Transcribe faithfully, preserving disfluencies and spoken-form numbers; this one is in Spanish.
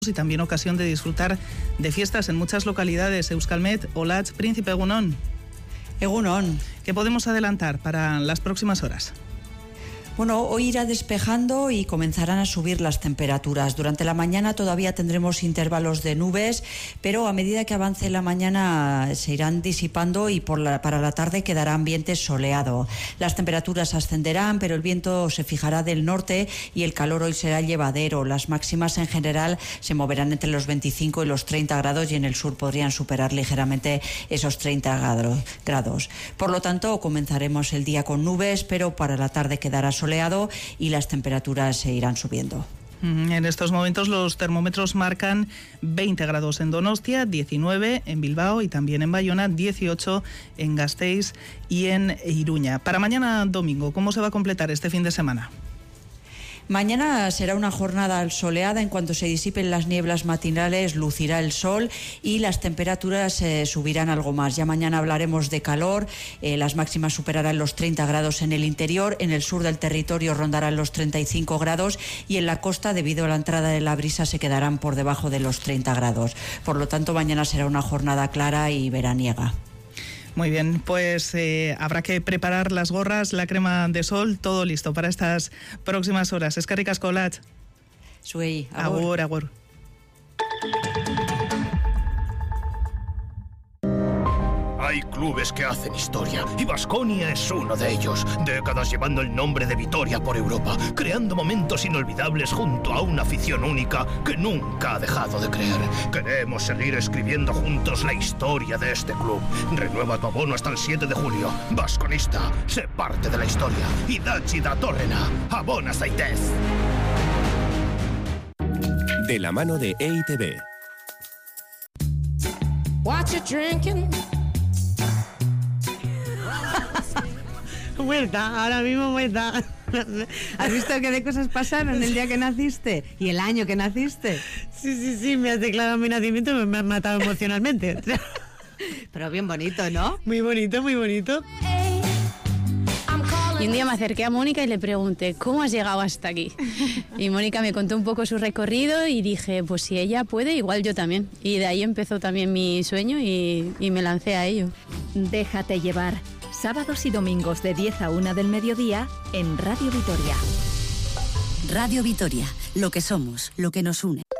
y también ocasión de disfrutar de fiestas en muchas localidades. Euskalmet, Olatz, Príncipe, Egunon. Egunon. ¿Qué podemos adelantar para las próximas horas? Bueno, hoy irá despejando y comenzarán a subir las temperaturas. Durante la mañana todavía tendremos intervalos de nubes, pero a medida que avance la mañana se irán disipando y por la, para la tarde quedará ambiente soleado. Las temperaturas ascenderán, pero el viento se fijará del norte y el calor hoy será llevadero. Las máximas en general se moverán entre los veinticinco y los treinta grados y en el sur podrían superar ligeramente esos treinta grados. Por lo tanto, comenzaremos el día con nubes, pero para la tarde quedará soleado y las temperaturas se irán subiendo. En estos momentos los termómetros marcan veinte grados en Donostia, diecinueve en Bilbao y también en Bayona, dieciocho en Gasteiz y en Iruña. Para mañana domingo, ¿cómo se va a completar este fin de semana? Mañana será una jornada soleada. En cuanto se disipen las nieblas matinales, lucirá el sol y las temperaturas eh, subirán algo más. Ya mañana hablaremos de calor, eh, las máximas superarán los treinta grados en el interior, en el sur del territorio rondarán los treinta y cinco grados y en la costa, debido a la entrada de la brisa, se quedarán por debajo de los treinta grados. Por lo tanto, mañana será una jornada clara y veraniega. Muy bien, pues eh, habrá que preparar las gorras, la crema de sol, todo listo para estas próximas horas. Eskerrik asko, Olatz. Zuei, agur, agur. agur. Hay clubes que hacen historia y Baskonia es uno de ellos. Décadas llevando el nombre de Vitoria por Europa, creando momentos inolvidables junto a una afición única que nunca ha dejado de creer. Queremos seguir escribiendo juntos la historia de este club. Renueva tu abono hasta el siete de julio. Basconista, sé parte de la historia. Idatzi datorrena, abona zaitez. De la mano de E I Te Be. What you drinking? Muerta, ahora mismo muerta. ¿Has visto qué de cosas pasaron el día que naciste y el año que naciste? Sí, sí, sí, me has declarado mi nacimiento y me has matado emocionalmente. Pero bien bonito, ¿no? Muy bonito, muy bonito. Y un día me acerqué a Mónica y le pregunté, ¿cómo has llegado hasta aquí? Y Mónica me contó un poco su recorrido y dije, pues si ella puede, igual yo también. Y de ahí empezó también mi sueño y, y me lancé a ello. Déjate llevar. Sábados y domingos de diez a una del mediodía en Radio Vitoria. Radio Vitoria, lo que somos, lo que nos une.